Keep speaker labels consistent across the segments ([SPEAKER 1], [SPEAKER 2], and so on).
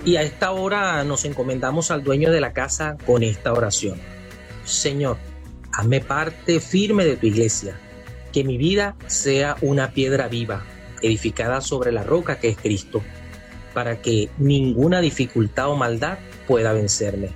[SPEAKER 1] Y a esta hora nos encomendamos al dueño de la casa con esta oración. Señor, hazme parte firme de tu iglesia, que mi vida sea una piedra viva, edificada sobre la roca que es Cristo, para que ninguna dificultad o maldad pueda vencerme.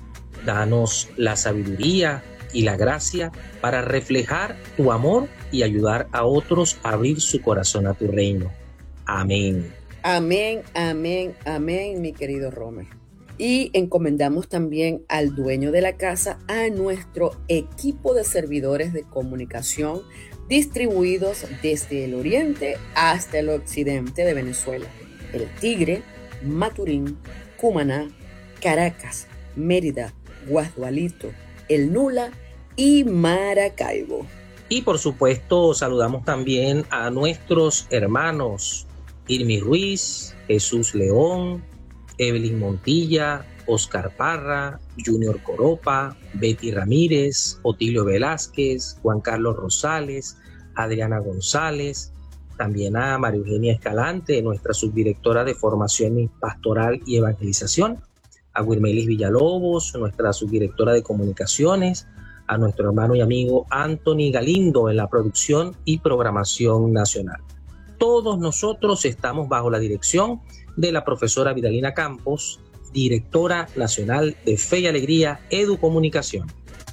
[SPEAKER 1] Danos la sabiduría y la gracia para reflejar tu amor y ayudar a otros a abrir su corazón a tu reino. Amén.
[SPEAKER 2] Amén, amén, amén, mi querido Romer. Y encomendamos también al dueño de la casa, a nuestro equipo de servidores de comunicación distribuidos desde el oriente hasta el occidente de Venezuela: El Tigre, Maturín, Cumaná, Caracas, Mérida, Guasdualito, El Nula y Maracaibo.
[SPEAKER 1] Y por supuesto saludamos también a nuestros hermanos Irmi Ruiz, Jesús León, Evelyn Montilla, Oscar Parra, Junior Coropa, Betty Ramírez, Otilio Velázquez, Juan Carlos Rosales, Adriana González, también a María Eugenia Escalante, nuestra subdirectora de Formación Pastoral y Evangelización, a Wirmelis Villalobos, nuestra subdirectora de Comunicaciones, a nuestro hermano y amigo Anthony Galindo en la producción y programación nacional. Todos nosotros estamos bajo la dirección de la profesora Vidalina Campos, directora nacional de Fe y Alegría Educomunicación.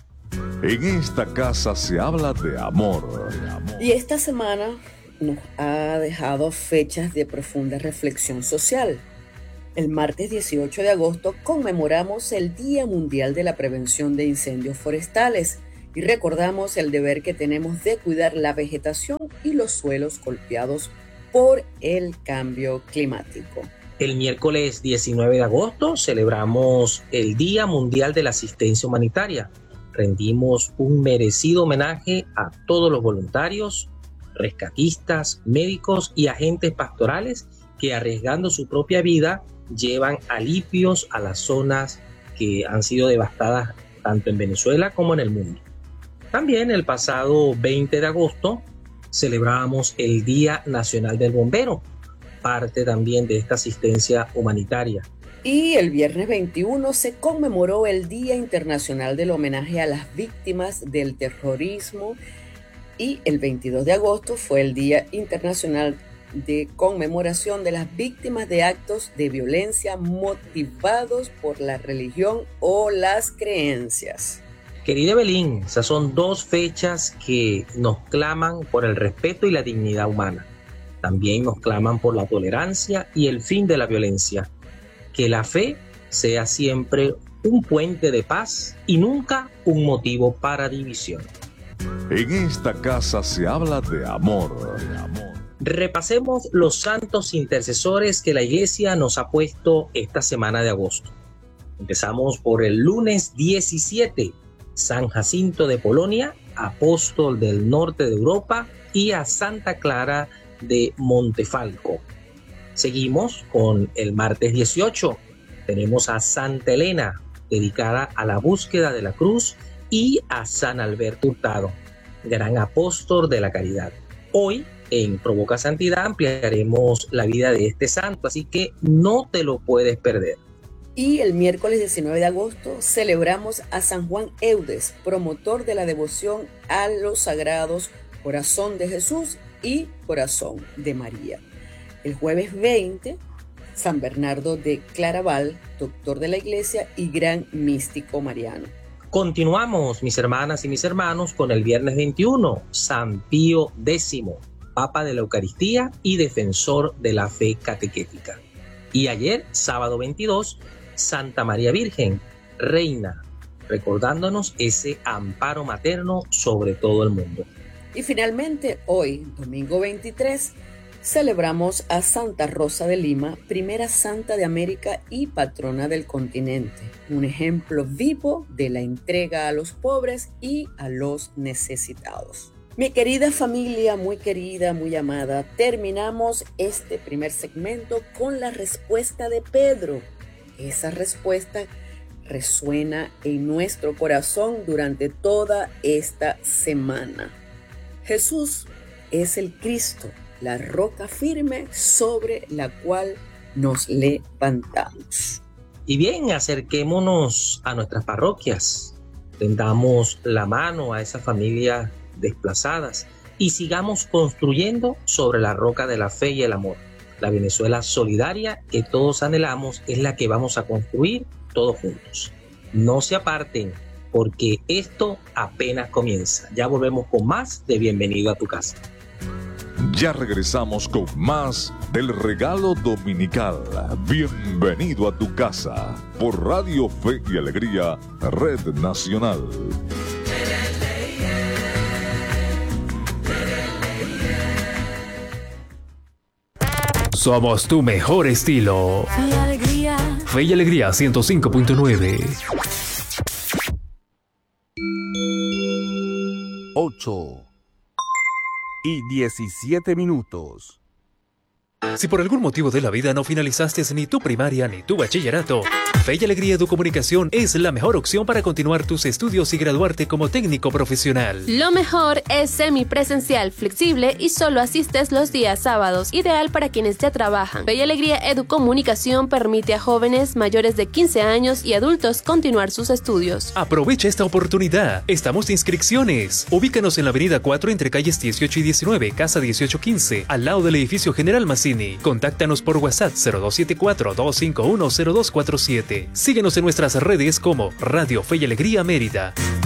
[SPEAKER 3] En esta casa se habla de amor.
[SPEAKER 2] Y esta semana nos ha dejado fechas de profunda reflexión social. El martes 18 de agosto conmemoramos el Día Mundial de la Prevención de Incendios Forestales y recordamos el deber que tenemos de cuidar la vegetación y los suelos golpeados por el cambio climático.
[SPEAKER 1] El miércoles 19 de agosto celebramos el Día Mundial de la Asistencia Humanitaria. Rendimos un merecido homenaje a todos los voluntarios, rescatistas, médicos y agentes pastorales que, arriesgando su propia vida, llevan alivios a las zonas que han sido devastadas tanto en Venezuela como en el mundo. También el pasado 20 de agosto celebrábamos el Día Nacional del Bombero, parte también de esta asistencia humanitaria.
[SPEAKER 2] Y el viernes 21 se conmemoró el Día Internacional del Homenaje a las Víctimas del Terrorismo y el 22 de agosto fue el Día Internacional de conmemoración de las víctimas de actos de violencia motivados por la religión o las creencias.
[SPEAKER 1] Querida Evelyn, esas son dos fechas que nos claman por el respeto y la dignidad humana. También nos claman por la tolerancia y el fin de la violencia. Que la fe sea siempre un puente de paz y nunca un motivo para división.
[SPEAKER 3] En esta casa se habla de amor.
[SPEAKER 1] Repasemos los santos intercesores que la Iglesia nos ha puesto esta semana de agosto. Empezamos por el lunes 17, San Jacinto de Polonia, apóstol del norte de Europa, y a Santa Clara de Montefalco. Seguimos con el martes 18. Tenemos a Santa Elena, dedicada a la búsqueda de la cruz, y a San Alberto Hurtado, gran apóstol de la caridad. Hoy, en Provoca Santidad, ampliaremos la vida de este santo, así que no te lo puedes perder.
[SPEAKER 2] Y el miércoles 19 de agosto celebramos a San Juan Eudes, promotor de la devoción a los sagrados Corazón de Jesús y Corazón de María. El jueves 20, San Bernardo de Claraval, doctor de la Iglesia y gran místico mariano.
[SPEAKER 1] Continuamos, mis hermanas y mis hermanos, con el viernes 21, San Pío X, Papa de la Eucaristía y defensor de la fe catequética. Y ayer, sábado 22, Santa María Virgen, Reina, recordándonos ese amparo materno sobre todo el mundo.
[SPEAKER 2] Y finalmente, hoy, domingo 23, celebramos a Santa Rosa de Lima, primera santa de América y patrona del continente, un ejemplo vivo de la entrega a los pobres y a los necesitados. Mi querida familia, muy querida, muy amada, terminamos este primer segmento con la respuesta de Pedro. Esa respuesta resuena en nuestro corazón durante toda esta semana. Jesús es el Cristo, la roca firme sobre la cual nos levantamos.
[SPEAKER 1] Y bien, acerquémonos a nuestras parroquias, tendamos la mano a esas familias desplazadas y sigamos construyendo sobre la roca de la fe y el amor. La Venezuela solidaria que todos anhelamos es la que vamos a construir todos juntos. No se aparten, porque esto apenas comienza. Ya volvemos con más de Bienvenido a tu casa.
[SPEAKER 3] Ya regresamos con más del regalo dominical. Bienvenido a tu casa por Radio Fe y Alegría, Red Nacional.
[SPEAKER 4] Somos tu mejor estilo.
[SPEAKER 5] Fe y Alegría.
[SPEAKER 4] Fe y Alegría 105.9.
[SPEAKER 6] 8:17.
[SPEAKER 4] Si por algún motivo de la vida no finalizaste ni tu primaria ni tu bachillerato, Fe y Alegría Educomunicación es la mejor opción para continuar tus estudios y graduarte como técnico profesional.
[SPEAKER 5] Lo mejor es semipresencial, flexible y solo asistes los días sábados, ideal para quienes ya trabajan. Fe y Alegría Educomunicación permite a jóvenes mayores de 15 años y adultos continuar sus estudios.
[SPEAKER 4] Aprovecha esta oportunidad. Estamos de inscripciones. Ubícanos en la avenida 4 entre calles 18 y 19, casa 1815, al lado del edificio General Mazzini. Contáctanos por WhatsApp 0274-251-0247. Síguenos en nuestras redes como Radio Fe y Alegría Mérida.